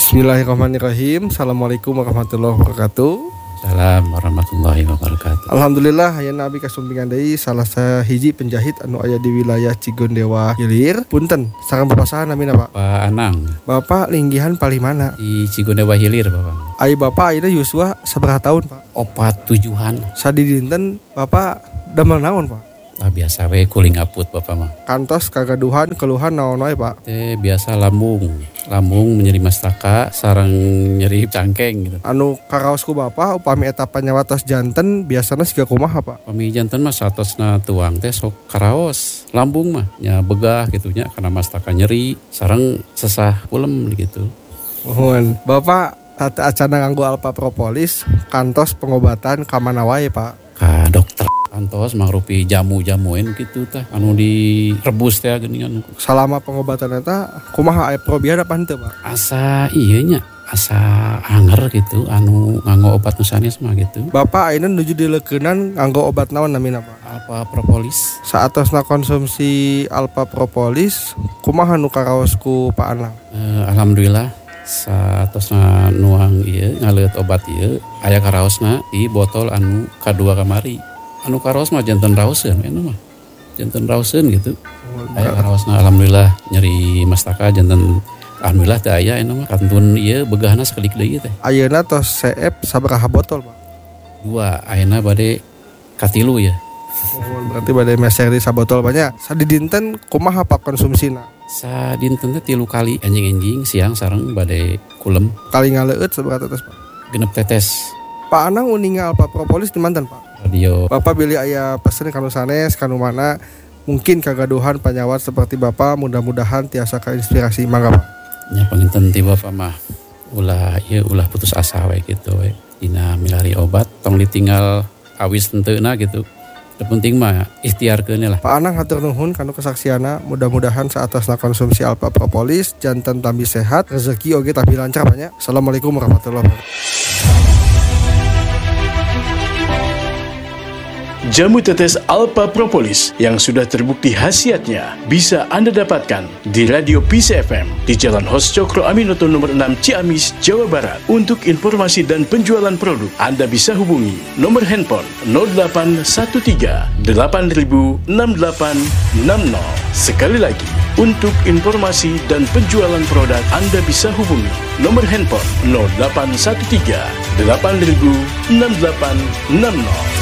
Bismillahirrahmanirrahim. Assalamualaikum warahmatullahi wabarakatuh. Salam warahmatullahi wabarakatuh. Alhamdulillah hayeuna abi kasumpingan deui salah sahiji penjahit anu aya di wilayah Cigondewa Hilir. Punten, sareng bapak saha namina, Pak? Pak Anang Bapak linggihan palimana? di Cigondewa Hilir, Bapak. Ai bapak ayeuna yuswa sabaraha tahun, Pak? 47-an. Sadi dinten bapak damel naon, Pak? Biasa we kuling aput Bapak mah. Kantos kagaduhan keluhan naon wae, Pak? Teh biasa lambung nyeri mastaka sareng nyeri cangkeng gitu. Anu karaosku bapak upami eta panyawatos janten biasana siga kumaha, Pak? Pami janten mah satosna tuang teh sok karaos. Lambung mah nya begah gitu nya karena mastaka nyeri sareng sesah ulem gitu. Mohon. Bapak tata acana nganggo alpa propolis kantos pengobatan ka mana wae, Pak? Ka dokter kantos mangrupi jamu-jamuin gitu tah anu direbus teh geuningan. Selama pengobatan eta kumaha aya probia apa henteu, Pak? Asa ieu nya asa anger gitu anu nganggo obat nu sanes mah gitu. Bapak ayeuna nuju dileukeunnan nganggo obat naon namina, Pak? Alpha propolis. Saatosna konsumsi alpa propolis kumaha nu karaos ku Pak Anang? Alhamdulillah satosna nuang ieu ngaleut obat ieu aya karaosna di botol anu kadua kamari. Anu karaos mah janten raoseun eta mah. Janten raoseun gitu. Aya karaosna alhamdulillah nyeri mastaka janten alhamdulillah teh aya eta mah kantun ieu begahna sakedik deui teh. Ayeuna tos CF sabaraha botol, Pak? 2 ayeuna bade katilu ya. Berarti bade meser di sabotol banyak. Sadi dinten kumaha Pak konsumsina? Sadinten teh 3 kali anjing-anjing siang sareng bade kulem Kali ngaleueut sabaraha tetes, Pak? 6 tetes. Pak Anang uninga alpa propolis di manten, Pak? Radio. Bapak pilih aya pesen kanu sanes kanu mana mungkin kagaduhan panyawat seperti Bapak mudah-mudahan tiasa kainspirasi mangga, Pak. Nya panginten ti Bapak mah ulah putus asa we gitu we. Dina milari obat tong ditinggal awis tenteuna gitu. Da penting mah ikhtiarkeun lah. Pak Anang hatur nuhun kanu kesaksiana, mudah-mudahan saatosna konsumsi alpa propolis janten tambi sehat, rezeki oge tambi lancar banyak. Assalamualaikum warahmatullahi wabarakatuh. Jamu tetes Alpha Propolis yang sudah terbukti khasiatnya bisa Anda dapatkan di Radio Peace FM di Jalan Hos Cokro Aminoto nomor 6 Ciamis, Jawa Barat. Untuk informasi dan penjualan produk, Anda bisa hubungi nomor handphone 0813 8000 6860. Sekali lagi, untuk informasi dan penjualan produk, Anda bisa hubungi nomor handphone 0813 8000 6860.